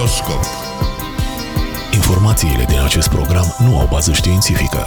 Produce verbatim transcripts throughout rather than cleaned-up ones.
Horoscop. Informațiile din acest program nu au bază științifică.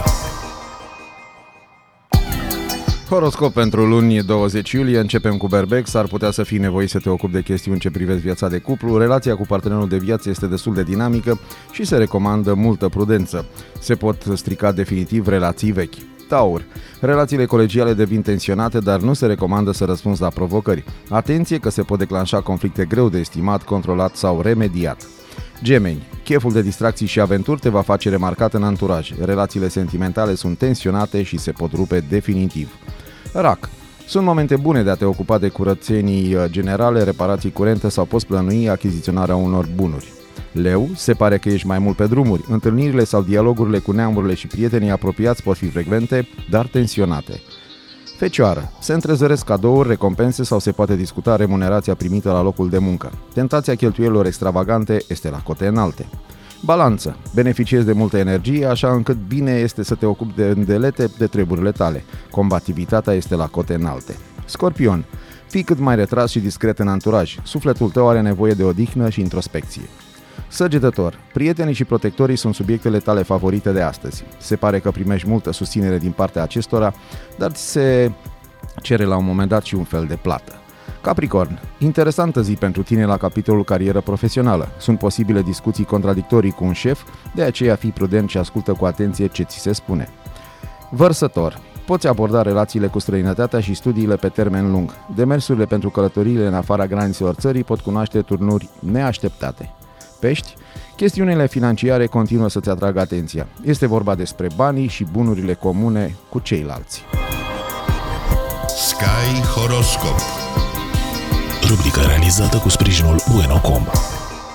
Horoscop pentru luni douăzeci iulie. Începem cu berbec. S-ar putea să fii nevoit să te ocupi de chestiuni ce privesc viața de cuplu. Relația cu partenerul de viață este destul de dinamică și se recomandă multă prudență. Se pot strica definitiv relații vechi. Taur. Relațiile colegiale devin tensionate, dar nu se recomandă să răspunzi la provocări. Atenție că se pot declanșa conflicte greu de estimat, controlat sau remediat. Gemeni. Cheful de distracții și aventuri te va face remarcat în anturaj. Relațiile sentimentale sunt tensionate și se pot rupe definitiv. Rac. Sunt momente bune de a te ocupa de curățenii generale, reparații curente sau poți plănui achiziționarea unor bunuri. Leu, se pare că ești mai mult pe drumuri. Întâlnirile sau dialogurile cu neamurile și prietenii apropiați pot fi frecvente, dar tensionate. Fecioară. Se întrezăresc cadouri, recompense sau se poate discuta remunerația primită la locul de muncă. Tentația cheltuielilor extravagante este la cote înalte. Balanță. Beneficiezi de multă energie, așa încât bine este să te ocupi de îndelete de treburile tale. Combativitatea este la cote înalte. Scorpion. Fii cât mai retras și discret în anturaj. Sufletul tău are nevoie de odihnă și introspecție. Săgetător. Prietenii și protectorii sunt subiectele tale favorite de astăzi. Se pare că primești multă susținere din partea acestora, dar ți se cere la un moment dat și un fel de plată. Capricorn. Interesantă zi pentru tine la capitolul carieră profesională. Sunt posibile discuții contradictorii cu un șef, de aceea fii prudent și ascultă cu atenție ce ți se spune. Vărsător. Poți aborda relațiile cu străinătatea și studiile pe termen lung. Demersurile pentru călătoriile în afara granițelor țării pot cunoaște turnuri neașteptate. Pești, chestiunile financiare continuă să-ți atragă atenția. Este vorba despre banii și bunurile comune cu ceilalți. Sky Horoscop. Rubrica realizată cu sprijinul Bueno punct com.